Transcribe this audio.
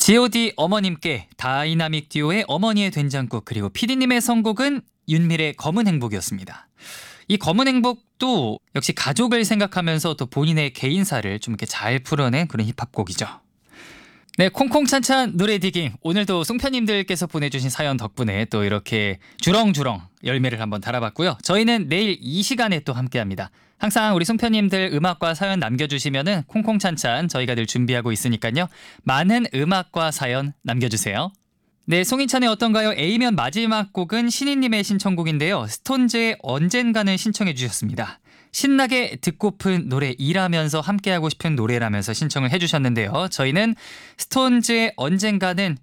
G.O.D 어머님께 다이나믹 듀오의 어머니의 된장국 그리고 PD님의 선곡은 윤밀의 검은 행복이었습니다. 이 검은 행복도 역시 가족을 생각하면서 또 본인의 개인사를 좀 이렇게 잘 풀어낸 그런 힙합곡이죠. 네, 콩콩찬찬 노래 디깅. 오늘도 송편님들께서 보내주신 사연 덕분에 또 이렇게 주렁주렁 열매를 한번 달아봤고요. 저희는 내일 이 시간에 또 함께합니다. 항상 우리 송편님들 음악과 사연 남겨주시면은 콩콩찬찬 저희가 늘 준비하고 있으니까요. 많은 음악과 사연 남겨주세요. 네, 송인찬의 어떤가요? A면 마지막 곡은 신인님의 신청곡인데요. 스톤즈의 언젠가는 신청해 주셨습니다. 신나게 듣고픈 노래, 일하면서 함께하고 싶은 노래라면서 신청을 해주셨는데요. 저희는 스톤즈의 언젠가는